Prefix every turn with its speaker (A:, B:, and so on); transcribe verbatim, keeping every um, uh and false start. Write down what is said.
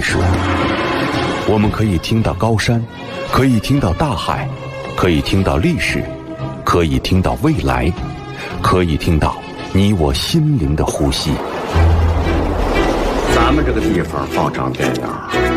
A: 事物。我们可以听到高山，可以听到大海，可以听到历史，可以听到未来，可以听到你我心灵的呼吸。
B: 咱们这个地方放场电影